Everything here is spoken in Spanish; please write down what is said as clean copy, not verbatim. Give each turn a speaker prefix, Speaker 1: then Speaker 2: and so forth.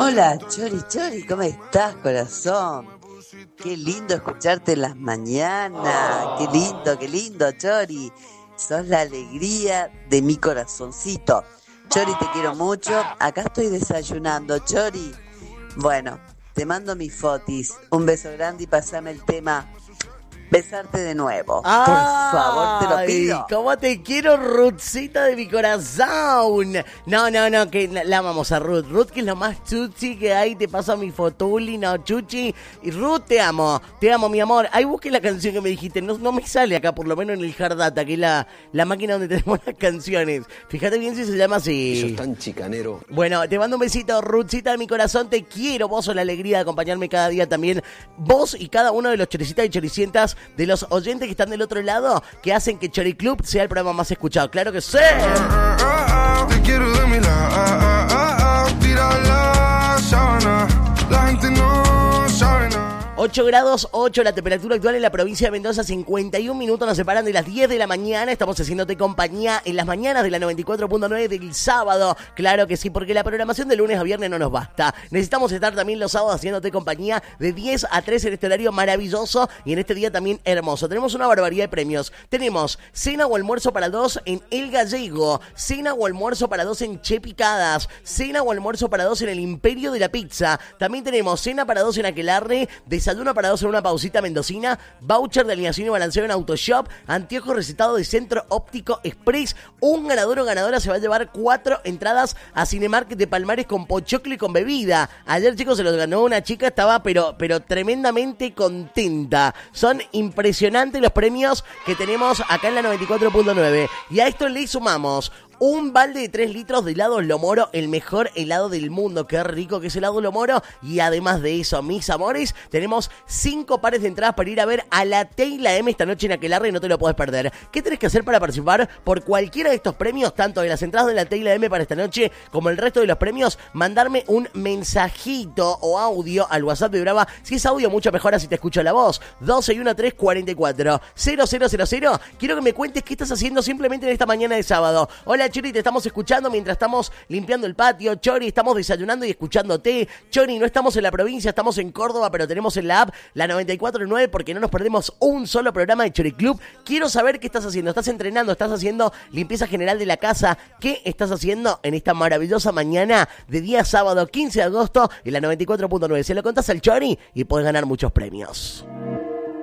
Speaker 1: Hola, Chori Chori, ¿cómo estás, corazón? Qué lindo escucharte en las mañanas. Qué lindo, Chori. Sos la alegría de mi corazoncito. Chori, te quiero mucho. Acá estoy desayunando, Chori. Bueno, te mando mis fotis. Un beso grande y pasame el tema. Besarte de nuevo. Por favor, te lo pido.
Speaker 2: ¿Cómo te quiero, Ruthcita de mi corazón? No, que la amamos a Ruth. Ruth, que es lo más chuchi que hay. Te paso mi fotuli, no, chuchi. Y Ruth, te amo, mi amor. Ahí busqué la canción que me dijiste. No me sale acá, por lo menos en el Hard Data, que es la máquina donde tenemos las canciones. Fíjate bien si se llama así.
Speaker 3: Eso es tan chicanero.
Speaker 2: Bueno, te mando un besito, Ruthcita de mi corazón. Te quiero. Vos sos la alegría de acompañarme cada día también. Vos y cada uno de los choricitas y choricientas de los oyentes que están del otro lado, que hacen que Chori Club sea el programa más escuchado. ¡Claro que sí!
Speaker 4: Te quiero de mi lado, tira la sábana, la gente no sabe nada.
Speaker 2: 8 grados 8 la temperatura actual en la provincia de Mendoza, 51 minutos nos separan de las 10 de la mañana. Estamos haciéndote compañía en las mañanas de la 94.9 del sábado. Claro que sí, porque la programación de lunes a viernes no nos basta. Necesitamos estar también los sábados haciéndote compañía de 10 a 3 en este horario maravilloso y en este día también hermoso. Tenemos una barbaridad de premios. Tenemos cena o almuerzo para dos en El Gallego, cena o almuerzo para dos en Che Picadas, cena o almuerzo para dos en el Imperio de la Pizza. También tenemos cena para dos en Aquelarre, desayuno para dos en una pausita mendocina, voucher de alineación y balanceo en Autoshop, anteojos recetados de Centro Óptico Express. Un ganador o ganadora se va a llevar 4 entradas a Cinemarket de Palmares con pochoclo y con bebida. Ayer, chicos, se los ganó una chica, estaba pero tremendamente contenta. Son impresionantes los premios que tenemos acá en la 94.9. Y a esto le sumamos un balde de 3 litros de helado Lomoro, el mejor helado del mundo. Qué rico que es helado Lomoro. Y además de eso, mis amores, tenemos 5 pares de entradas para ir a ver a la Teila M esta noche en Aquelarre y no te lo puedes perder. ¿Qué tenés que hacer para participar por cualquiera de estos premios, tanto de las entradas de la Teila M para esta noche como el resto de los premios? Mandarme un mensajito o audio al WhatsApp de Brava. Si es audio, mucho mejor así te escucho la voz. 121344 0000. Quiero que me cuentes qué estás haciendo simplemente en esta mañana de sábado. Hola, Chori, te estamos escuchando mientras estamos limpiando el patio. Chori, estamos desayunando y escuchándote. Chori, no estamos en la provincia, estamos en Córdoba, pero tenemos en la app la 94.9 porque no nos perdemos un solo programa de Chori Club. Quiero saber qué estás haciendo. ¿Estás entrenando? ¿Estás haciendo limpieza general de la casa? ¿Qué estás haciendo en esta maravillosa mañana de día sábado 15 de agosto en la 94.9? Se lo contás al Chori y podés ganar muchos premios.